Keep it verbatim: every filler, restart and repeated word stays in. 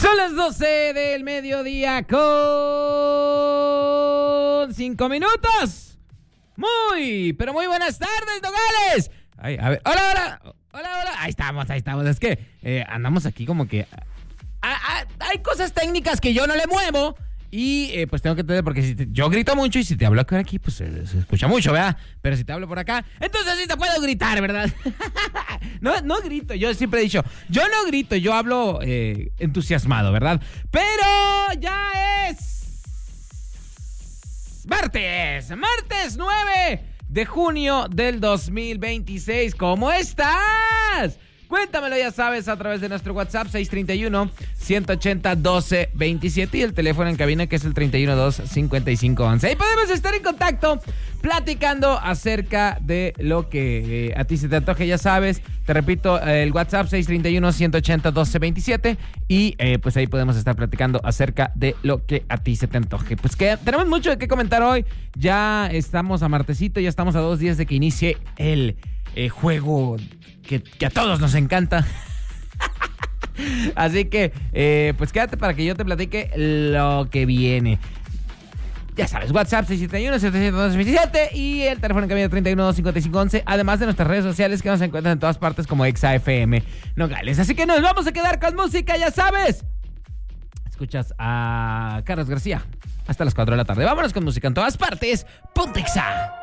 Son las doce del mediodía con cinco minutos. Muy, pero muy buenas tardes, Nogales. Ay, a ver, hola, hola, hola, hola. Ahí estamos, ahí estamos. Es que eh, andamos aquí como que... A, a, hay cosas técnicas que yo no le muevo. Y eh, pues tengo que entender, porque si te, yo grito mucho y si te hablo aquí, pues se, se escucha mucho, ¿verdad? Pero si te hablo por acá, entonces sí te puedo gritar, ¿verdad? no, no grito, yo siempre he dicho, yo no grito, yo hablo eh, entusiasmado, ¿verdad? Pero ya es martes, martes nueve de junio del dos mil veintiséis. ¿Cómo estás? Cuéntamelo, ya sabes, a través de nuestro WhatsApp seis tres uno, uno ocho cero, doce veintisiete y el teléfono en cabina que es el tres uno dos, cinco cinco once. Ahí podemos estar en contacto platicando acerca de lo que eh, a ti se te antoje, ya sabes. Te repito, el WhatsApp seis tres uno, uno ocho cero, doce veintisiete y eh, pues ahí podemos estar platicando acerca de lo que a ti se te antoje. Pues que tenemos mucho de qué comentar hoy. Ya estamos a martesito, ya estamos a dos días de que inicie el eh, juego Que, que a todos nos encanta. Así que, eh, pues quédate para que yo te platique lo que viene. Ya sabes, WhatsApp seis siete uno, siete siete dos, dos siete y el teléfono en cabina tres uno dos, cinco cinco once. Además de nuestras redes sociales que nos encuentran en todas partes como Exa F M Nogales. Así que nos vamos a quedar con música, ya sabes. Escuchas a Carlos García hasta las cuatro de la tarde. Vámonos con música en todas partes. Ponte Exa.